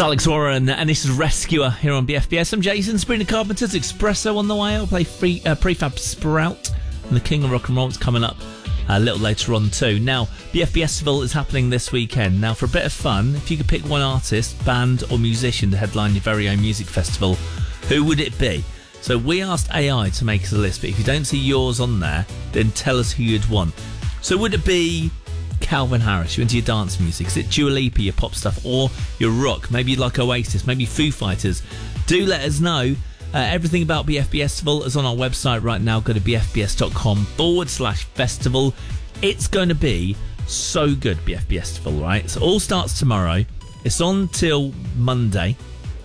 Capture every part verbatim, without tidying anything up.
Alex Warren, and this is Rescuer here on B F B S. I'm Jason, Sabrina Carpenter's Espresso on the way. I'll play free, uh, Prefab Sprout, and the King of Rock and Roll is coming up a little later on too. Now, B F B S Festival is happening this weekend. Now, for a bit of fun, if you could pick one artist, band or musician to headline your very own music festival, who would it be? So we asked A I to make us a list, but if you don't see yours on there, then tell us who you'd want. So would it be Calvin Harris? You into your dance music? Is it Dua Lipa, your pop stuff, or your rock? Maybe you'd like Oasis, maybe Foo Fighters. Do let us know. Uh, everything about B F B S Festival is on our website right now. Go to bfbs.com forward slash festival. It's going to be so good, B F B S Festival, right? So it all starts tomorrow. It's on till Monday.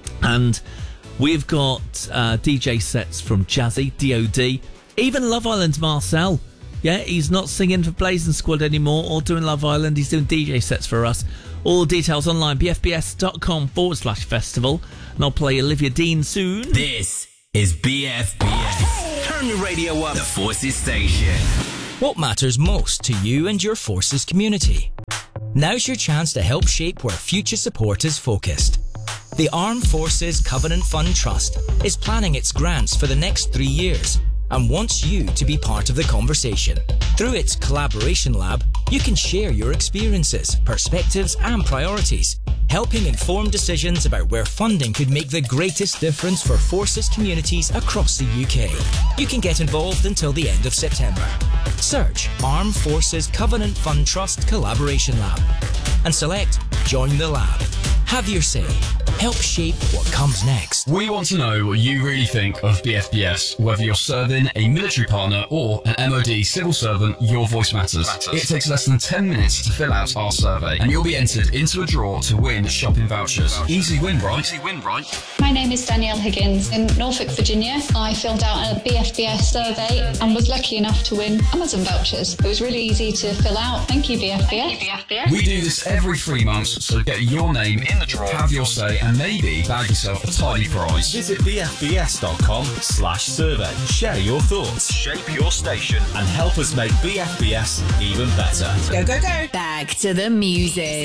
And we've got uh, D J sets from Jazzy, D O D, even Love Island's Marcel. Yeah, he's not singing for Blazing Squad anymore or doing Love Island. He's doing D J sets for us. All the details online, bfbs.com forward slash festival. And I'll play Olivia Dean soon. This is B F B S. Turn your radio up. The Forces Station. What matters most to you and your Forces community? Now's your chance to help shape where future support is focused. The Armed Forces Covenant Fund Trust is planning its grants for the next three years and wants you to be part of the conversation. Through its Collaboration Lab, you can share your experiences, perspectives and priorities, helping inform decisions about where funding could make the greatest difference for Forces communities across the U K. You can get involved until the end of September. Search Armed Forces Covenant Fund Trust Collaboration Lab and select Join the Lab. Have your say. Help shape what comes next. We want to know what you really think of B F B S. Whether you're serving a military partner or an M O D civil servant, your voice matters. matters. It takes less than ten minutes to fill out our survey, and you'll be entered into a draw to win shopping vouchers. Easy win, right? Easy win, right? My name is Danielle Higgins. In Norfolk, Virginia, I filled out a B F B S survey and was lucky enough to win Amazon vouchers. It was really easy to fill out. Thank you, B F B S. Thank you, B F B S. We do this every three months, so get your name in the draw, have your say, and maybe bag yourself a tidy prize. Visit bfbs.com slash survey. Share your thoughts, shape your station, and help us make B F B S even better. Go, go, go. Back to the music.